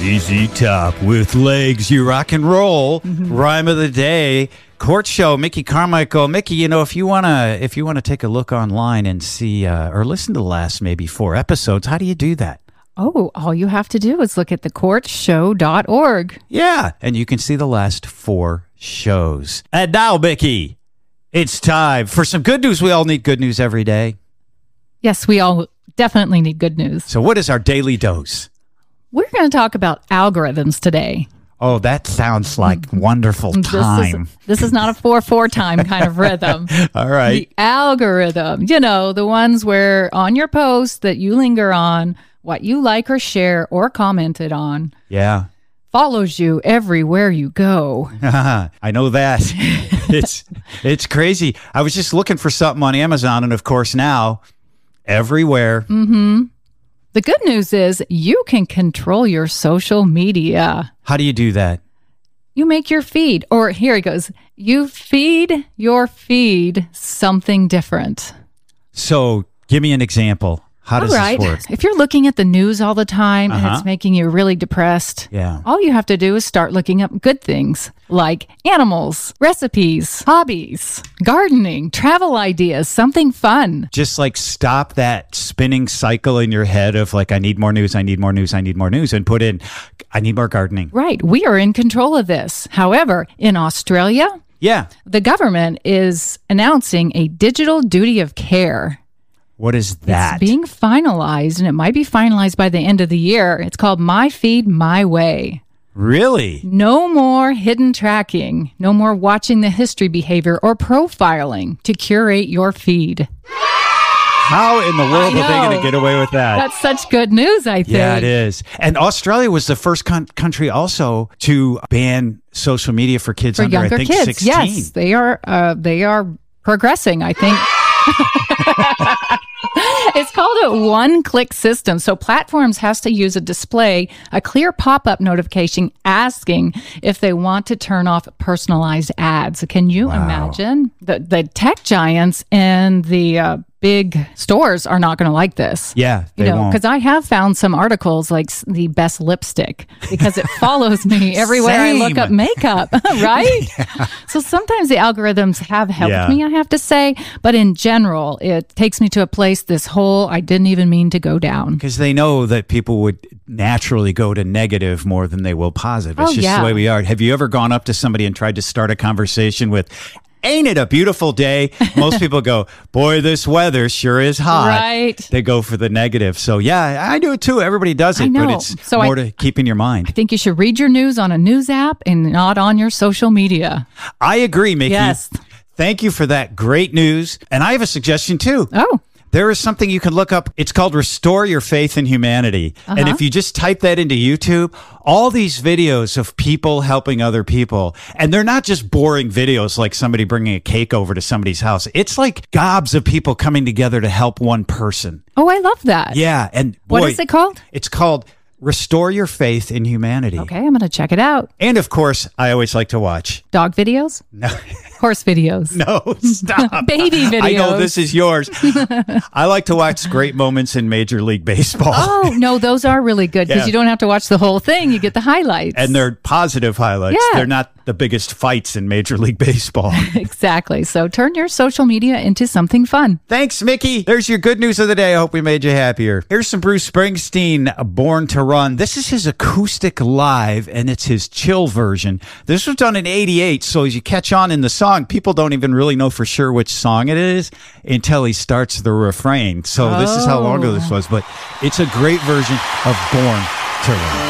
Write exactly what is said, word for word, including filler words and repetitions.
Z Z Top with legs, you rock and roll. Mm-hmm. Rhyme of the day, court show. Mickey Carmichael. Mickey, you know, if you wanna, if you wanna take a look online and see uh, or listen to the last maybe four episodes, how do you do that? Oh, all you have to do is look at the court show dot org. Yeah, and you can see the last four shows. And now, Mickey, it's time for some good news. We all need good news every day. Yes, we all definitely need good news. So, what is our daily dose? We're going to talk about algorithms today. Oh, that sounds like wonderful time. This is, this is not a four four time kind of rhythm. All right. The algorithm, you know, the ones where on your post that you linger on, what you like or share or commented on. Yeah. Follows you everywhere you go. I know that. it's it's crazy. I was just looking for something on Amazon, and of course now, everywhere. Mm-hmm. The good news is you can control your social media. How do you do that? You make your feed, or here it goes, you feed your feed something different. So give me an example. How does all right. this work? If you're looking at the news all the time uh-huh. and it's making you really depressed, yeah. all you have to do is start looking up good things like animals, recipes, hobbies, gardening, travel ideas, something fun. Just like stop that spinning cycle in your head of like, I need more news, I need more news, I need more news, and put in, I need more gardening. Right. We are in control of this. However, in Australia, yeah, the government is announcing a digital duty of care. What is that? It's being finalized, and it might be finalized by the end of the year. It's called My Feed, My Way. Really? No more hidden tracking. No more watching the history behavior or profiling to curate your feed. How in the world are they going to get away with that? That's such good news, I think. Yeah, it is. And Australia was the first con- country also to ban social media for kids for under, younger I think, kids. sixteen. Yes, they are, uh, they are progressing, I think. It's called a one-click system. So platforms has to use a display, a clear pop-up notification asking if they want to turn off personalized ads. Can you wow. imagine? The the tech giants and the uh, big stores are not going to like this. Yeah, they you know, won't. because I have found some articles like the best lipstick because it follows me everywhere Same. I look up makeup, right? Yeah. So sometimes the algorithms have helped yeah. me, I have to say, but in general, it takes me to a place this whole I didn't even mean to go down. Because they know that people would naturally go to negative more than they will positive. It's oh, just yeah. the way we are. Have you ever gone up to somebody and tried to start a conversation with, ain't it a beautiful day? Most people go, boy, this weather sure is hot. Right. They go for the negative. So, yeah, I do it too. Everybody does it, I know. but it's so more I, to keep in your mind. I think you should read your news on a news app and not on your social media. I agree, Mickey. Yes. Thank you for that great news. And I have a suggestion too. Oh. There is something you can look up. It's called Restore Your Faith in Humanity. Uh-huh. And if you just type that into YouTube, all these videos of people helping other people, and they're not just boring videos like somebody bringing a cake over to somebody's house. It's like gobs of people coming together to help one person. Oh, I love that. Yeah. And boy, what is it called? It's called Restore Your Faith in Humanity. Okay, I'm going to check it out. And of course, I always like to watch. Dog videos? No. Horse videos. No, stop. Baby videos. I know this is yours. I like to watch great moments in Major League Baseball. Oh, no, those are really good because Yeah. you don't have to watch the whole thing. You get the highlights. And they're positive highlights. Yeah. They're not the biggest fights in Major League Baseball. Exactly. So turn your social media into something fun. Thanks, Mickey. There's your good news of the day. I hope we made you happier. Here's some Bruce Springsteen, Born to Run. This is his acoustic live, and it's his chill version. This was done in eighty-eight, so as you catch on in the song, people don't even really know for sure which song it is until he starts the refrain. So oh. this is how long ago this was, but it's a great version of Born to Run.